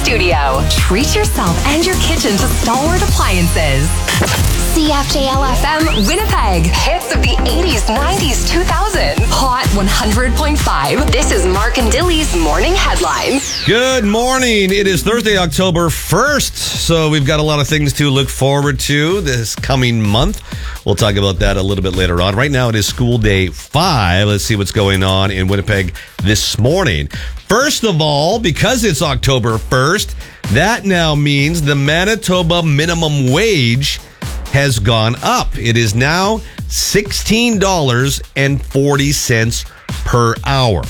studio. Treat yourself and your kitchen to Stalwart Appliances. CFJL-FM Winnipeg. Hits of the 80s, 90s, 2000s. Hot 100.5. This is Mark and Dilly's Morning Headlines. Good morning. It is Thursday, October 1st. So we've got a lot of things to look forward to this coming month. We'll talk about that a little bit later on. Right now it is school day 5. Let's see what's going on in Winnipeg this morning. First of all, because it's October 1st, that now means the Manitoba minimum wage has gone up. It is now $16.40 per hour.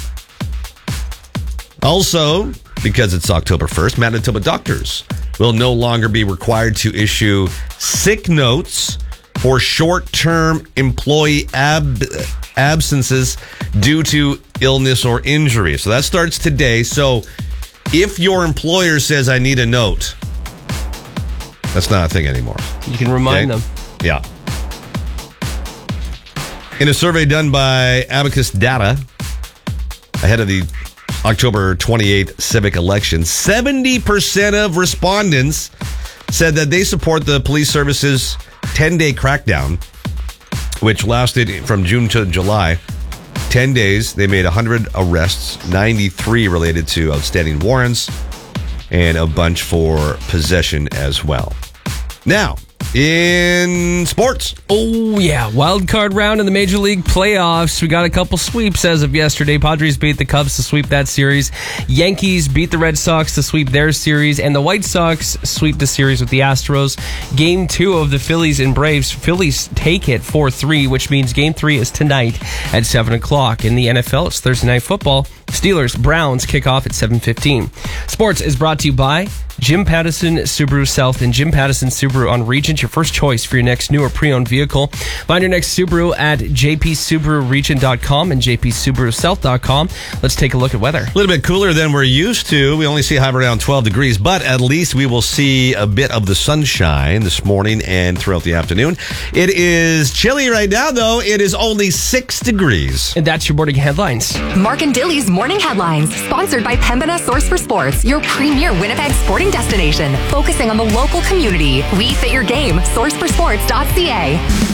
Also, because it's October 1st, Manitoba doctors will no longer be required to issue sick notes for short-term employee absences due to illness or injury. So that starts today. So if your employer says, I need a note, that's not a thing anymore. You can remind them. Yeah. In a survey done by Abacus Data ahead of the October 28th civic election, 70% of respondents said that they support the police service's 10-day crackdown, which lasted from June to July. 10 days, they made 100 arrests, 93 related to outstanding warrants, and a bunch for possession as well. Now, in sports. Oh, yeah. Wild card round in the Major League playoffs. We got a couple sweeps as of yesterday. Padres beat the Cubs to sweep that series. Yankees beat the Red Sox to sweep their series. And the White Sox sweep the series with the Astros. Game 2 of the Phillies and Braves. Phillies take it 4-3, which means Game 3 is tonight at 7 o'clock. In the NFL, it's Thursday Night Football. Steelers, Browns kick off at 7:15. Sports is brought to you by Jim Pattison Subaru South and Jim Pattison Subaru on Regent, your first choice for your next new or pre-owned vehicle. Find your next Subaru at jpsubaruregent.com and jpsubarusouth.com. Let's take a look at weather. A little bit cooler than we're used to. We only see high around 12 degrees, but at least we will see a bit of the sunshine this morning and throughout the afternoon. It is chilly right now, though. It is only 6 degrees. And that's your morning headlines. Mark and Dilly's Morning Headlines, sponsored by Pembina Source for Sports, your premier Winnipeg sporting destination, focusing on the local community. We fit your game. SourceForSports.ca.